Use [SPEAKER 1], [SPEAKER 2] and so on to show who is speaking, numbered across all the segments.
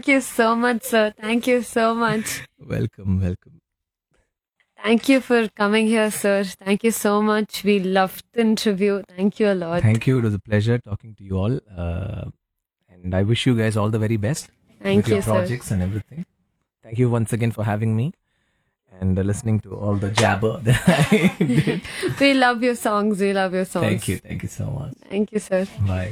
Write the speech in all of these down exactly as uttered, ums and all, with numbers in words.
[SPEAKER 1] Thank you so much, sir. Thank you so much.
[SPEAKER 2] Welcome, welcome.
[SPEAKER 1] Thank you for coming here, sir. Thank you so much. We loved the interview. Thank you a lot.
[SPEAKER 2] Thank you. It was a pleasure talking to you all. Uh, and I wish you guys all the very best
[SPEAKER 1] Thank
[SPEAKER 2] with
[SPEAKER 1] you,
[SPEAKER 2] your
[SPEAKER 1] sir.
[SPEAKER 2] projects and everything. Thank you once again for having me and uh, listening to all the jabber that I did.
[SPEAKER 1] We love your songs. We love your songs.
[SPEAKER 2] Thank you. Thank you so much.
[SPEAKER 1] Thank you, sir.
[SPEAKER 2] Bye.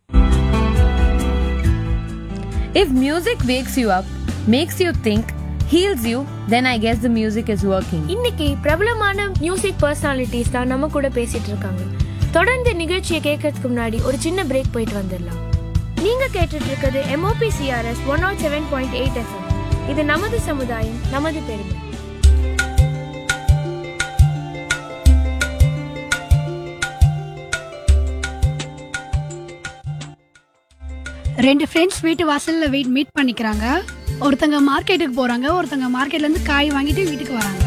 [SPEAKER 3] If music wakes you up, makes you think, heals you, then I guess the music is working.
[SPEAKER 4] இன்னைக்கு பிரபலமான music personalities தான் நம்ம கூட பேசிட்டு இருக்காங்க. தொடர்ந்து நிகழ்ச்சியை கேட்கறதுக்கு முன்னாடி ஒரு சின்ன பிரேக் போயிட்டு வந்துடலாம். நீங்க கேட்டுட்டு இருக்கிறது MOP CRS one not seven point eight FM. இது நமது சமுதாயம், நமது பெருமை.
[SPEAKER 5] ரெண்டு ஃப்ரெண்ட்ஸ் வீட்டு வாசல்ல வெயிட் மீட் பண்ணிக்கிறாங்க. ஒருத்தங்க மார்க்கெட்டுக்கு போறாங்க, ஒருத்தங்க மார்க்கெட்ல இருந்து காய் வாங்கிட்டு வீட்டுக்கு வராங்க.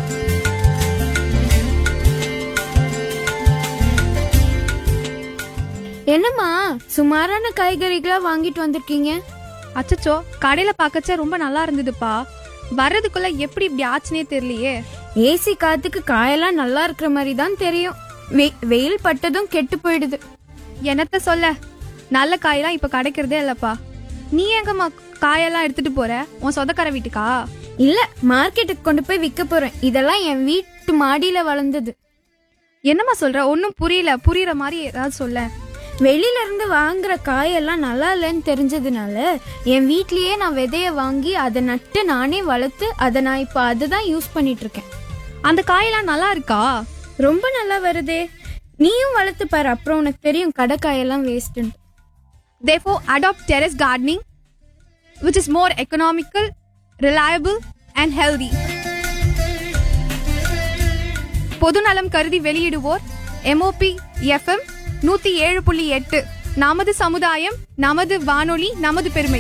[SPEAKER 4] என்னம்மா சுமாரான காய்கறிகளா வாங்கிட்டு வந்திருக்கீங்க?
[SPEAKER 6] அச்சச்சோ, கடையில பார்க்கச்ச ரொம்ப நல்லா இருந்ததுப்பா. வர்றதுக்குள்ள எப்படி இப்படி ஆச்சுனே தெரியலையே.
[SPEAKER 4] ஏசி காத்துக்கு காயெல்லாம் நல்லா இருக்கிற மாதிரி தான் தெரியும். வெ- வெயில் பட்டதும் கெட்டு போயிடுது.
[SPEAKER 6] என்னத்த சொல்ல, நல்ல காயெல்லாம் இப்ப கிடைக்கிறதே இல்லப்பா. நீ எங்கம்மா காயெல்லாம் எடுத்துட்டு போற? உன் சொந்தக்கார வீட்டுக்கா?
[SPEAKER 4] இல்ல, மார்க்கெட்டுக்கு கொண்டு போய் விற்க போறேன். இதெல்லாம் என் வீட்டு மாடியில வளர்ந்தது.
[SPEAKER 6] என்னம்மா சொல்ற? ஒன்னும் புரியல. புரியுற மாதிரி ஏதாவது சொல்ல.
[SPEAKER 4] வெளியில இருந்து வாங்குற காயெல்லாம் நல்லா இல்லைன்னு தெரிஞ்சதுனால என் வீட்லயே நான் விதைய வாங்கி அதை நட்டு நானே வளர்த்து அதை நான் இப்ப அதுதான் யூஸ் பண்ணிட்டு இருக்கேன்.
[SPEAKER 6] அந்த காயெல்லாம் நல்லா இருக்கா?
[SPEAKER 4] ரொம்ப நல்லா வருதே. நீயும் வளர்த்து பாரு, அப்புறம் உனக்கு தெரியும் கடை காயெல்லாம் வேஸ்ட்னு.
[SPEAKER 6] Therefore, adopt terrace gardening, which is more economical, reliable and healthy. பொதுநலம் கருதி வெளியிடுவோர் எம்ஓபி எஃப்எம் நூத்தி ஏழு புள்ளி எட்டு. நமது சமுதாயம், நமது வானொலி, நமது பெருமை.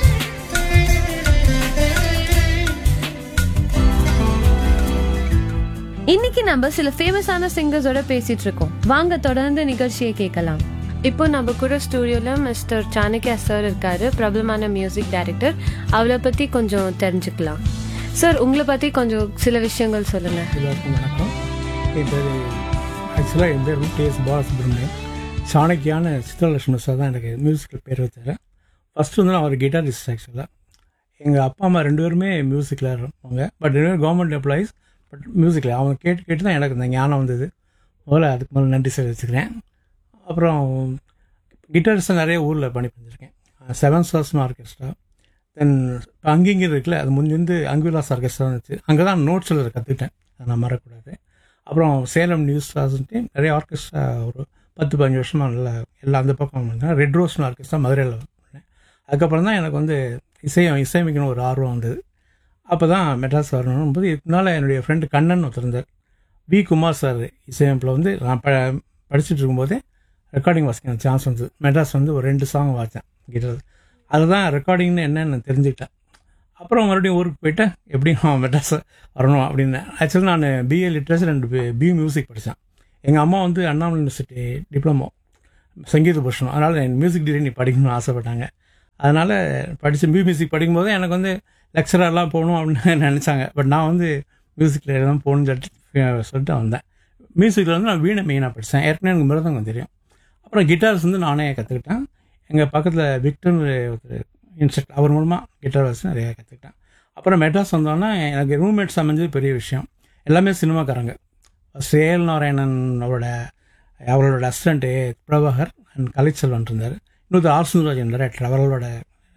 [SPEAKER 1] இன்னைக்கு நம்ம சில ஃபேமஸான சிங்கர்ஸோட பேசிட்டு இருக்கோம். வாங்க தொடர்ந்து நிகழ்ச்சியை கேட்கலாம். இப்போ நம்ம கூட ஸ்டூடியோல மிஸ்டர் சாணக்யா சார் இருக்காரு, பிரபலமான மியூசிக் டைரக்டர். அவளை பத்தி கொஞ்சம் தெரிஞ்சுக்கலாம். சார், உங்களை பத்தி கொஞ்சம் சில விஷயங்கள் சொல்லுங்க.
[SPEAKER 7] எல்லாருக்கும் வணக்கம். என் பேர் ஆக்சுவலாக என் பேர் டி எஸ் பாலசுப்ரமணியம். சாணக்கியான சித்திரலட்சுமி சார் தான் எனக்கு மியூசிக்கில் பேர் வச்சார். ஃபஸ்ட்டு வந்து நான் ஒரு கிட்டாரிஸ்ட். ஆக்சுவலாக எங்கள் அப்பா அம்மா ரெண்டு பேருமே மியூசிக்கில் இருப்பாங்க. பட் ரெண்டு பேரும் கவர்மெண்ட் எம்ப்ளாயீஸ். பட் மியூசிக்கில் அவங்க கேட்டு கேட்டு தான் எனக்கு இந்த ஞானம் வந்தது. முதல்ல அதுக்கு மேலே நன்றி சார் வச்சுக்கிறேன். அப்புறம் கிட்டாரிஸ்ட் நிறைய ஊரில் பண்ணி பண்ணியிருக்கேன். செவன் ஸ்டார்ஸ்னு ஆர்கெஸ்ட்ரா, தென் இப்போ அங்கிங்க இருக்குல்ல, அது முடிஞ்சு அங்குலாஸ் ஆர்கெஸ்ட்ரா இருந்துச்சு. அங்கே தான் நோட்ஸில் கற்றுக்கிட்டேன், அதை நான் மறக்கக்கூடாது. அப்புறம் சேலம் நியூஸ் கிளாஸ்ன்ட்டு நிறைய ஆர்கெஸ்ட்ரா ஒரு பத்து பதினஞ்சு வருஷமாக நல்லா எல்லாம் அந்த பக்கம் பண்ணேன். ரெட் ரோஸ்னு ஆர்கெஸ்ட்ரா மதுரையில் பண்ணேன். அதுக்கப்புறம் தான் எனக்கு வந்து இசையம் இசையமைக்கணும் ஒரு ஆர்வம் வந்தது. அப்போ தான் மெட்ராஸ் வரணும் போது இதனால் என்னுடைய ஃப்ரெண்டு கண்ணன் ஒருத்தர், வி குமார் சார் இசையமைப்பில் வந்து நான் ப படிச்சுட்டு இருக்கும்போதே ரெக்கார்டிங் வாசிக்க சான்ஸ் வந்தது. மெட்ராஸ் வந்து ஒரு ரெண்டு சாங் வாசித்தேன் கிட்டார். அதுதான் ரெக்கார்டிங்னு என்னன்னு தெரிஞ்சுக்கிட்டேன். அப்புறம் மறுபடியும் ஊருக்கு போயிட்டேன், எப்படியும் மெட்ராஸ் வரணும் அப்படின்னு. ஆக்சுவலி நான் BA literature and B music படித்தேன். எங்கள் அம்மா வந்து அண்ணாமலை யூனிவர்சிட்டி டிப்ளமோ சங்கீத பூஷணம், அதனால் என் மியூசிக் டிகிரி நீ படிக்கணும்னு ஆசைப்பட்டாங்க. அதனால் படித்து பி மியூசிக் படிக்கும்போது எனக்கு வந்து லெக்சரெல்லாம் போகணும் அப்படின்னு நினச்சாங்க. பட் நான் வந்து மியூசிக்கில் தான் போகணுன்னு சொல்லிட்டு சொல்லிட்டு வந்தேன். மியூசிக்கில் வந்து நான் வீணை மெயினாக படித்தேன். ஏற்கனவே எனக்கு மிருதங்கம் தெரியும். அப்புறம் கிட்டார்ஸ் வந்து நானே கற்றுக்கிட்டேன். எங்கள் பக்கத்தில் விக்டர் ஒருத்தர் இன்ஸ்ட்ரக்டர், அவர் மூலமாக கிட்டார் வாசி நிறையா கற்றுக்கிட்டேன். அப்புறம் மெட்ராஸ் வந்தோன்னா எனக்கு ரூம்மேட்ஸ் அமைஞ்சது பெரிய விஷயம். எல்லாமே சினிமாக்காரங்க. சேல் நாராயணன் அவரோட அவரோட அசிஸ்டண்ட்டு பிரபாகர் அண்ட் கலைச்செல்வன் இருந்தார். இன்னொரு ஆர் சுந்தரராஜன் டைரக்டர், அவர்களோட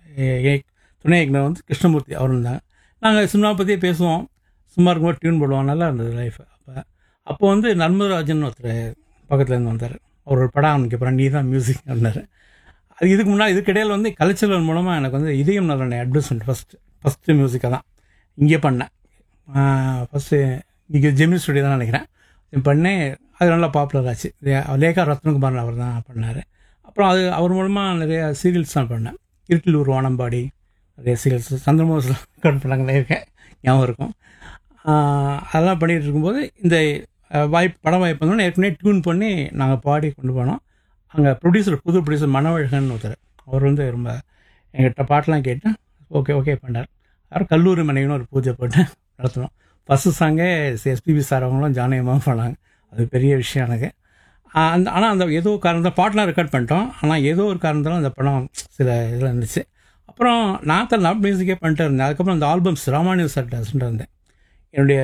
[SPEAKER 7] துணை இயக்குனர் வந்து கிருஷ்ணமூர்த்தி அவர் இருந்தாங்க. நாங்கள் சினிமா பற்றியே பேசுவோம், சும்மா இருக்கும்போது டியூன் போடுவோம். நல்லா இருந்தது லைஃப். அப்போ அப்போ வந்து நர்மதராஜன் ஒருத்தர் பக்கத்துலேருந்து வந்தார். அவர் ஒரு படம் அவனுக்கு அப்புறம் நீ தான் மியூசிக் இருந்தார். அது இதுக்கு முன்னாடி இதுக்கிடையில் வந்து கலைச்செல்வன் மூலமாக எனக்கு வந்து இதயம் நல்ல அட்வர்டைஸ்மெண்ட் ஃபஸ்ட்டு ஃபஸ்ட்டு மியூசிக்காக தான் இங்கே பண்ணேன். ஃபஸ்ட்டு இங்கே ஜெமினி ஸ்டுடியோ தான் நினைக்கிறேன் பண்ணேன். அது நல்லா பாப்புலர் ஆச்சு. லேகா ரத்னகுமார் அவர் தான் பண்ணார். அப்புறம் அது அவர் மூலமாக நிறைய சீரியல்ஸ் தான் பண்ணேன். இருட்டில் ஒரு வானம்பாடி நிறைய சீரியல்ஸ் சந்திரமோகன் ரெக்கார்ட் பண்ணாங்க இருக்கேன், ஞாபகம் இருக்கும். அதெல்லாம் பண்ணிகிட்டு இருக்கும்போது இந்த வாய்ப்பு படம் வாய்ப்பு வந்தோன்னே ஏற்கனவே டியூன் பண்ணி நாங்கள் பாடி கொண்டு போனோம். அங்கே ப்ரொடியூசர் புது ப்ரொடியூசர் மனவழகன் ஒருத்தர், அவர் வந்து ரொம்ப எங்கிட்ட பாட்டெலாம் கேட்டு ஓகே ஓகே பண்ணார். அப்புறம் கல்லூரி மனைவின்னு ஒரு பூஜை போட்டு நடத்தினோம். ஃபஸ்ட்டு சாங்கே எஸ்பிபி சார் அவங்களும் ஜானகமாக பண்ணாங்க. அது பெரிய விஷயம் எனக்கு. ஆஹ் அந்த ஆனால் அந்த ஏதோ காரணம் பாட்டெலாம் ரெக்கார்ட் பண்ணிட்டோம். ஆனால் ஏதோ ஒரு காரணத்தாலும் அந்த படம் சில இதில் இருந்துச்சு. அப்புறம் நான் தான் லவ் மியூசிக்கே பண்ணிட்டு இருந்தேன். அதுக்கப்புறம் அந்த ஆல்பம்ஸ் ராமானுஜ சார்ட்ட சொல்லிட்டு இருந்தேன். என்னுடைய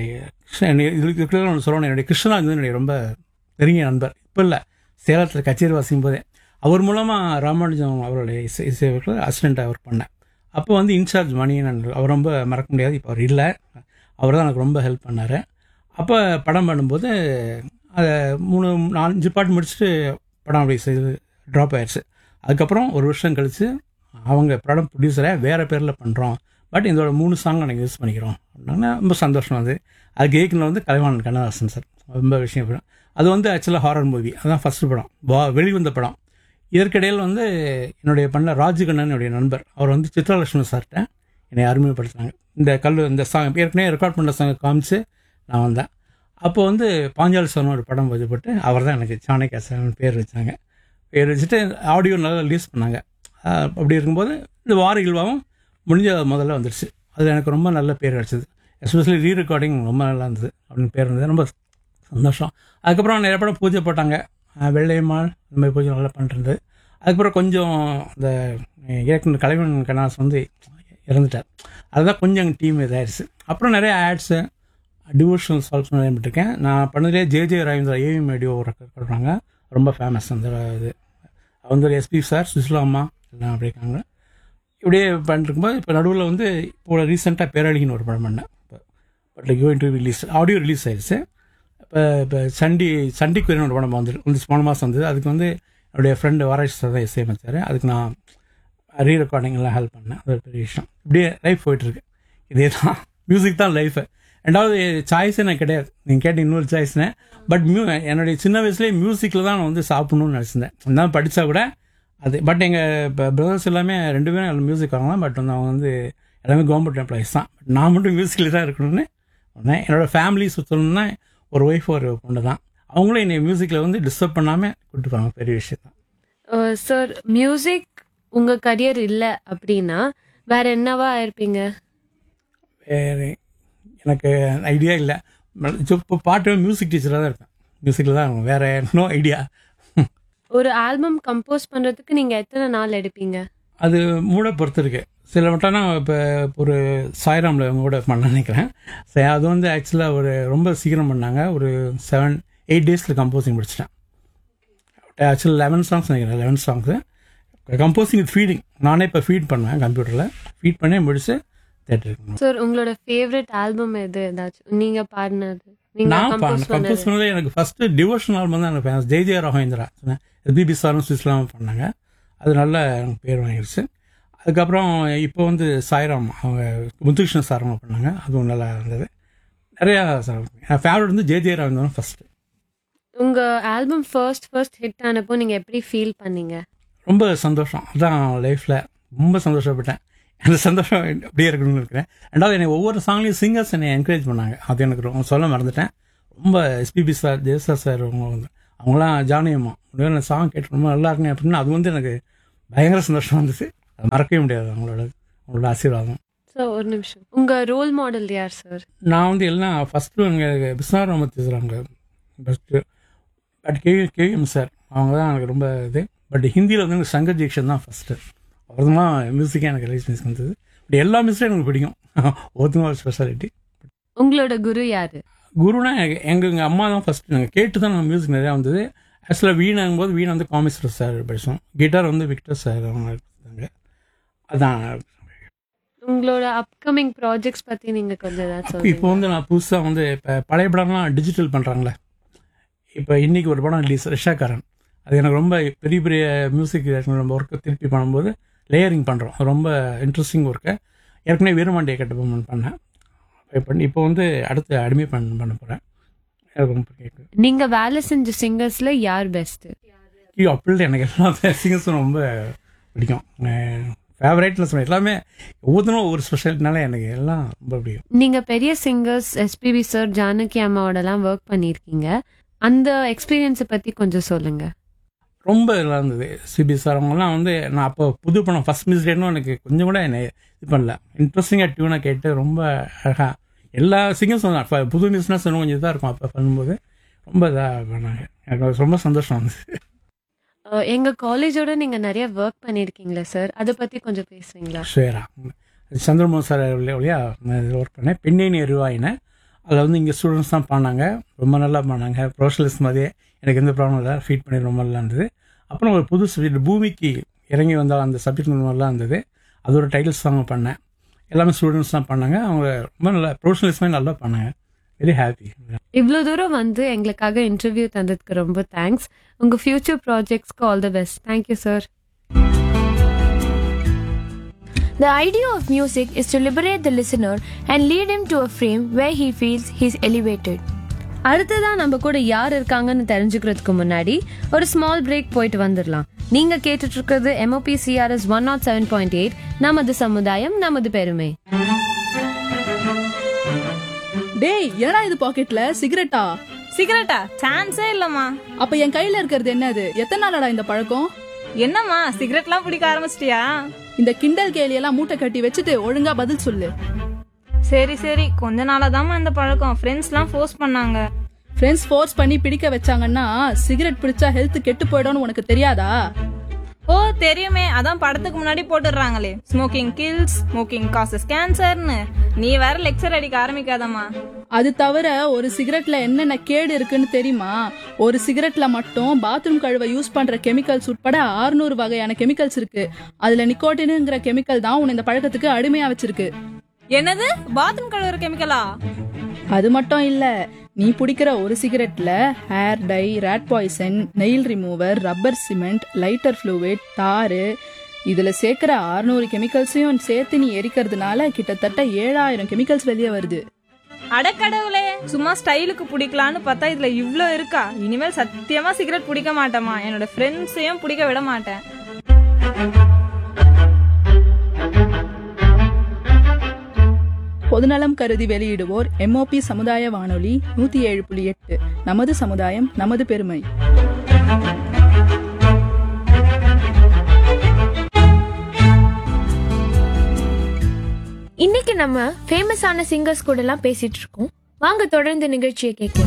[SPEAKER 7] இதுக்கு சொல்லணும், என்னுடைய கிருஷ்ணா வந்து என்னுடைய ரொம்ப நெருங்கிய நண்பர். இப்போ இல்லை, சேலத்தில் கச்சேரி வாசிக்கும் போதே அவர் மூலமாக ராமானுஜம் அவருடைய இசை இசைவர்கள் அசிஸ்டண்ட்டாக ஒர்க் பண்ணேன். அப்போ வந்து இன்சார்ஜ் மணியன் அவர் ரொம்ப மறக்க முடியாது. இப்போ அவர் இல்லை, அவர் தான் எனக்கு ரொம்ப ஹெல்ப் பண்ணார். அப்போ படம் பண்ணும்போது அதை மூணு நாலஞ்சு பாட்டு முடிச்சுட்டு படம் அப்படி செய்து ட்ராப் ஆயிடுச்சு. அதுக்கப்புறம் ஒரு வருஷம் கழித்து அவங்க படம் ப்ரொடியூசரை வேறு பேரில் பண்ணுறோம், பட் இதோட மூணு சாங் எனக்கு யூஸ் பண்ணிக்கிறோம் அப்படின்னா ரொம்ப சந்தோஷம். அது அது கேட்கணும் வந்து கலைவாணன் கண்ணதாசன் சார் ரொம்ப விஷயம் படம். அது வந்து ஆக்சுவலாக ஹாரர் மூவி, அதுதான் ஃபஸ்ட்டு படம் வா வெளிவந்த படம். இதற்கிடையில் வந்து என்னுடைய பண்ண ராஜகண்ணன் என்னுடைய நண்பர், அவர் வந்து சித்ராலட்சுமி சார்கிட்ட என்னை அறிமுகப்படுத்தினாங்க. இந்த கல் இந்த சாங் ஏற்கனவே ரெக்கார்ட் பண்ண சாங்கை காமிச்சு நான் வந்தேன். அப்போ வந்து பாஞ்சாலி சார்னு ஒரு படம் வச்சுப்பட்டு அவர் தான் எனக்கு சாணக்கியா சார்னு பேர் வச்சாங்க. பேர் வச்சுட்டு ஆடியோ நல்லா ரிலீஸ் பண்ணாங்க. அப்படி இருக்கும்போது இந்த வார இல்வாவும் முடிஞ்ச முதல்ல வந்துடுச்சு. அது எனக்கு ரொம்ப நல்ல பேர் கிடச்சிது. எஸ்பெஷலி ரீ ரெக்கார்டிங் ரொம்ப நல்லா இருந்தது அப்படின்னு பேர் இருந்தது, ரொம்ப சந்தோஷம். அதுக்கப்புறம் நிறைய படம் பூஜை போட்டாங்க, வெள்ளையம்மாள் இந்த மாதிரி பூஜை நல்லா பண்ணிருந்தது. அதுக்கப்புறம் கொஞ்சம் இந்த இயக்குனர் கலைவன் கண்ணாஸ் வந்து இறந்துட்டார், அதுதான் கொஞ்சம் எங்கள் டீம் இதாகிடுச்சு. அப்புறம் நிறைய ஆட்ஸு டிவோஷனல் சால்வ்ஸ் நிறைய பண்ணிருக்கேன். நான் பண்ணதுலேயே J J Rajendra AVM radio record பண்ணுறாங்க, ரொம்ப ஃபேமஸ் அந்த இது. அவங்க எஸ்பி சார் சுசிலா அம்மா எல்லாம் அப்படி இருக்காங்க. இப்படியே பண்ணிருக்கும்போது இப்போ நடுவில் வந்து இப்போ ரீசெண்டாக பேரழின்னு ஒரு படம் பண்ணேன். இப்போ but going to release audio release ஆயிடுச்சு. இப்போ இப்போ சண்டி சண்டிக்குரியன் ஒரு படம் வந்து வந்து போன மாதம் வந்தது. அதுக்கு வந்து என்னுடைய ஃப்ரெண்டு வாராஜ் சார் தான் இசையமைச்சார். அதுக்கு நான் ரீ ரெக்கார்டிங் எல்லாம் ஹெல்ப் பண்ணேன். அது ஒரு பெரிய விஷயம். இப்படியே லைஃப் போயிட்டுருக்கு. இதே தான் மியூசிக் தான் லைஃபு. ரெண்டாவது சாய்ஸே எனக்கு கிடையாது. நீங்கள் கேட்ட இன்னொரு சாய்ஸ்னேன். பட் மியூ என்னுடைய சின்ன வயசுலேயே மியூசிக்கில் தான் நான் வந்து சாப்பிட்ணுன்னு நினச்சிருந்தேன். நான் படித்தா கூட அது. பட் எங்கள் இப்போ பிரதர்ஸ் எல்லாமே ரெண்டு பேரும் மியூசிக் வாங்கலாம். பட் வந்து அவங்க வந்து எல்லாமே கவர்மெண்ட் எம்ப்ளாயிஸ் தான். பட் நான் மட்டும் மியூசிக்கில் தான் இருக்கணும்னு சொன்னேன். என்னோடய ஃபேமிலி சுற்றணும்னா ஒரு ஒய்ஃப் ஒரு பொண்ணு தான். அவங்களும் என்னை மியூசிக்கில் வந்து டிஸ்டர்ப் பண்ணாமல் கூப்பிட்டுப்பாங்க, பெரிய விஷயம் தான்.
[SPEAKER 1] சார், மியூசிக் உங்கள் கரியர் இல்லை அப்படின்னா வேற என்னவா இருப்பீங்க?
[SPEAKER 7] வேறு எனக்கு ஐடியா இல்லை. இப்போ பாட்டு மியூசிக் டீச்சராக தான் இருப்பேன், மியூசிக்கில் தான் இருக்கும், வேறு நோ ஐடியா.
[SPEAKER 1] ஒரு ஆல்பம் கம்போஸ் பண்ணுறதுக்கு நீங்கள் எத்தனை நாள் எடுப்பீங்க?
[SPEAKER 7] அது மூட பொறுத்து இருக்கு. சில மட்டும்னா இப்போ ஒரு சாய்ராமில் அவங்க கூட பண்ண நினைக்கிறேன். சரி, அது வந்து ஆக்சுவலாக ஒரு ரொம்ப சீக்கிரம் பண்ணாங்க. ஒரு செவன் எயிட் டேஸில் கம்போசிங் முடிச்சிட்டேன். ஆக்சுவலாக லெவன் சாங்ஸ் நினைக்கிறேன், eleven songs composing with feeding. நானே இப்போ ஃபீட் பண்ணுவேன், கம்ப்யூட்டரில் ஃபீட் பண்ணி முடிச்சு தேட்டருக்கு.
[SPEAKER 1] சார், உங்களோட ஃபேவரட் ஆல்பம் எது? ஏதாச்சும் நீங்கள் பாடினது?
[SPEAKER 7] நான் கம்போஸ் பண்ணது எனக்கு ஃபஸ்ட்டு டிவோஷன் ஆல்பம் தான் எனக்கு ஃபேமஸ். ஜெய் ஜெய ராகவேந்திரா பிபி சாரும் சுவிஸ்லாம் பண்ணாங்க. அது நல்ல எனக்கு பேர் வாங்கிடுச்சு. அதுக்கப்புறம் இப்போ வந்து சாய்ராம் அவங்க முத்துகிருஷ்ணன் சார் அவங்க பண்ணாங்க, அதுவும் நல்லா இருந்தது. நிறையா சார் என் ஃபேவரட் வந்து ஜே ஜே ராகவேந்திரன் ஃபஸ்ட்டு.
[SPEAKER 1] உங்கள் ஆல்பம் ஃபர்ஸ்ட் ஃபர்ஸ்ட் ஹிட் ஆனப்போ நீங்கள் எப்படி ஃபீல் பண்ணீங்க?
[SPEAKER 7] ரொம்ப சந்தோஷம். அதான் லைஃப்பில் ரொம்ப சந்தோஷப்பட்டேன். அந்த சந்தோஷம் அப்படியே இருக்கணும்னு இருக்கிறேன். ரெண்டாவது என்னை ஒவ்வொரு சாங்லேயும் சிங்கர்ஸ் என்னை என்கரேஜ் பண்ணாங்க, அது எனக்கு ரொம்ப சொல்ல மறந்துட்டேன். ரொம்ப எஸ்பிபி சார், ஜெயசா சார் அவங்க வந்து அவங்களாம் ஜானியம்மா அப்படியே சாங் கேட்டு ரொம்ப நல்லா இருக்குங்க அப்படின்னு அது வந்து எனக்கு பயங்கர சந்தோஷம் வந்துச்சு. அது மறக்கவே முடியாது அவங்களோட அவங்களோட ஆசீர்வாதம்.
[SPEAKER 1] சார், ஒரு நிமிஷம், உங்கள் ரோல் மாடல் யார் சார்?
[SPEAKER 7] நான் வந்து எல்லாம் ஃபஸ்ட்டு எங்கள் விஸ்வராமத்தி சார் அவங்க first. But K KM sir அவங்க தான் எனக்கு ரொம்ப இது. பட் ஹிந்தியில் வந்து எனக்கு சங்கர் ஜெக்ஷன் தான் ஃபஸ்ட்டு. அவர் தான் மியூசிக்கே எனக்கு லைசன்ஸ் வந்தது. பட் எல்லா மியூசிக்கும் எனக்கு பிடிக்கும், ஒருத்தங்க ஒரு ஸ்பெஷாலிட்டி.
[SPEAKER 1] உங்களோட குரு யார்?
[SPEAKER 7] குருனா எங்கள் எங்கள் அம்மா தான் ஃபஸ்ட்டு. நாங்கள் கேட்டு தான் நம்ம மியூசிக் நிறையா வந்தது. ஆக்சுவலாக வீணாகும் போது வீணை வந்து காமிஸ்டர் சார் படித்தோம், கிட்டார் வந்து விக்டர் சார் அவங்க எடுத்தாங்க. அதான்.
[SPEAKER 1] உங்களோட அப்கமிங் ப்ராஜெக்ட்ஸ் பற்றி நீங்கள் கொஞ்சம் ஏதாச்சும் சொல்லுங்க.
[SPEAKER 7] இப்போ வந்து நான் புதுசாக வந்து இப்போ பழைய படம்லாம் டிஜிட்டல் பண்ணுறாங்களே. இப்போ இன்றைக்கி ஒரு படம் ரிலீஸ், ரிஷாக்காரன். அது எனக்கு ரொம்ப பெரிய பெரிய மியூசிக் நம்ம ஒர்க்கை திருப்பி பண்ணும்போது லேயரிங் பண்ணுறோம், ரொம்ப இன்ட்ரெஸ்டிங் ஒர்க்கு. ஏற்கனவே வீரமாண்டிய கட்டபொம்மன் பண்ணேன், பண்ணி இப்போ வந்து அடுத்து அடிமை பண்ண பண்ண போகிறேன். எனக்கு ரொம்ப கேட்கு.
[SPEAKER 1] நீங்கள் வேலை செஞ்ச சிங்கர்ஸில் யார் பெஸ்ட்டு?
[SPEAKER 7] ஐயோ, அப்படி எனக்கு எல்லா சிங்கர்ஸும் ரொம்ப பிடிக்கும். ஃபேவரேட்னு சொன்னேன், எல்லாமே ஒவ்வொருத்தரும் ஒவ்வொரு ஸ்பெஷாலிட்டினால எனக்கு எல்லாம் ரொம்ப பிடிக்கும்.
[SPEAKER 1] நீங்கள் பெரிய singers SPB sir, Janaki அம்மாவோடலாம் work பண்ணியிருக்கீங்க, அந்த எக்ஸ்பீரியன்ஸை பற்றி கொஞ்சம் சொல்லுங்கள்.
[SPEAKER 7] ரொம்ப இதெல்லாம் இருந்தது. சிபி சார் அவங்கெல்லாம் வந்து நான் அப்போ புது படம் ஃபஸ்ட் மிஸ் டேட்னும் எனக்கு கொஞ்சம் கூட என்னை இது பண்ணல. இன்ட்ரெஸ்டிங்காக டியூனாக கேட்டு ரொம்ப அழகாக எல்லா சிங்கர்ஸும் புது மிஸ்னா சொன்ன கொஞ்சம் இதாக இருக்கும். அப்போ பண்ணும்போது ரொம்ப இதாக பண்ணாங்க. எனக்கு ரொம்ப சந்தோஷம் இருந்துச்சு.
[SPEAKER 1] அஹ், எங்க காலேஜோட நீங்க நிறைய ஒர்க் பண்ணிருக்கீங்களா சார்? அதை பத்தி கொஞ்சம் பேசுவீங்களா?
[SPEAKER 7] ஷேரா சந்திரமோகன் சார் வழியா ஒர்க் பண்ணேன். பெண்ணேனி எருவாயினை அதில் வந்து இங்கே ஸ்டூடெண்ட்ஸ் தான் பண்ணாங்க. ரொம்ப நல்லா பண்ணாங்க. ப்ரொஃபஷனலிஸ்ட் மாதிரியே எனக்கு எந்த ப்ராப்ளம் இல்லை. ஃபீட் பண்ணி ரொம்ப நல்லா இருந்தது. அப்புறம் ஒரு புது சப்ஜெக்ட் பூமிக்கு இறங்கி வந்தால் அந்த சப்ஜெக்ட் ரொம்ப நல்லா இருந்தது. அதோட டைட்டில்ஸ் தான் பண்ணேன். எல்லாமே ஸ்டூடெண்ட்ஸ் தான் பண்ணாங்க. அவங்க ரொம்ப நல்லா ப்ரொஃபஷனலிஸ்ட் மாதிரி நல்லா பண்ணாங்க. Very happy.
[SPEAKER 1] இவ்வளோ தூரம் வந்து எங்களுக்காக இன்டர்வியூ தந்ததுக்கு ரொம்ப தேங்க்ஸ். உங்க future ப்ராஜெக்ட்ஸ்க்கு all the best. Thank you sir.
[SPEAKER 4] The idea of music is to liberate the listener and lead him to a frame where he feels he's elevated.
[SPEAKER 3] அடுத்ததான் நம்ம கூட யார் இருக்காங்கன்னு தெரிஞ்சுக்கிறதுக்கு முன்னாடி ஒரு ஸ்மால் பிரேக் போயிட்டு வந்துடலாம். நீங்க கேட்டுட்டு இருக்கிறது MOP CRS one not seven point eight நமது சமுதாயம் நமது பெருமை.
[SPEAKER 8] டேய் என்னடா இது பாக்கெட்ல சிகரெட்டா?
[SPEAKER 9] சிகரெட்டா? சான்ஸே இல்லம்மா.
[SPEAKER 8] அப்ப என் கையில இருக்கிறது என்னது? எத்தனை நாளடா இந்த பழக்கம்?
[SPEAKER 9] என்னம்மா சிகரெட்லாம் பிடிக்க ஆரம்பிச்சிட்டியா?
[SPEAKER 8] இந்த கிண்டல் கேலி எல்லாம் மூட்டை கட்டி வச்சுட்டு ஒழுங்கா பதில் சொல்லு.
[SPEAKER 9] சரி சரி, கொஞ்ச நாளாதாம்மா இந்த பழக்கம். ஃப்ரெண்ட்ஸ்லாம் ஃபோர்ஸ் பண்ணாங்க.
[SPEAKER 8] ஃப்ரெண்ட்ஸ் ஃபோர்ஸ் பண்ணி பிடிக்க வச்சாங்கன்னா சிகரெட் பிடிச்சா ஹெல்த் கெட்டு போயிடும்னு உனக்கு தெரியாதா?
[SPEAKER 9] ஓ தெரியுமே, அதான் படத்துக்கு முன்னாடி போட்டுடுறாங்களே, ஸ்மோக்கிங் கில்ஸ், ஸ்மோக்கிங் காசஸ் கேன்சர்னு. நீ வேற லெக்சர் அடிக்க ஆரம்பிக்காதம்மா.
[SPEAKER 8] அது தவிர ஒரு சிகரெட்ல என்னென்ன கேடு இருக்குன்னு தெரியுமா? ஒரு சிகரெட்ல மட்டும் பாத்ரூம் கழுவ யூஸ் பண்ற கெமிக்கல்ஸ் உட்பட ஆறுநூறு வகையான கெமிக்கல்ஸ் இருக்கு. அதுல நிக்கோட்டினுங்கிற கெமிக்கல் தான் உன்னை இந்த பழக்கத்துக்கு அடிமையா வச்சிருக்கு.
[SPEAKER 9] என்னது? பாத்ரூம் கழுவுற கெமிக்கலா?
[SPEAKER 8] அது மட்டும் இல்ல, நீ பிடிக்கிற ஒரு சிகரெட்ல hair dye, rate poison, nail remover, rubber cement, lighter fluid, தாரு, இதுல சேர்க்கிற ஆறுநூறு கெமிக்கல்ஸையும் சேர்த்து நீ எரிக்கிறதுனால கிட்டத்தட்ட ஏழாயிரம் கெமிக்கல்ஸ் வெளியே வருது.
[SPEAKER 9] அடக்கடவுளே, சும்மா ஸ்டைலுக்கு பிடிக்கலான்னு பார்த்தா இதுல இவ்ளோ இருக்கா? இனிமேல் சத்தியமா சிகரெட் பிடிக்க மாட்டேமா. என்னோட ஃப்ரெண்ட்ஸையும் பிடிக்க விட மாட்டேன்.
[SPEAKER 8] பொதுநலம் கருதி வெளியிடுவோர் எம்ஓபி சமுதாய வானொலி நூத்தி ஏழு புள்ளி எட்டு நமது சமுதாயம் நமது பெருமை.
[SPEAKER 4] இன்னைக்கு நம்ம ஃபேமஸான சிங்கர்ஸ் கூட எல்லாம் பேசிட்டு இருக்கோம். வாங்க தொடர்ந்து நிகழ்ச்சியை கேட்கலாம்.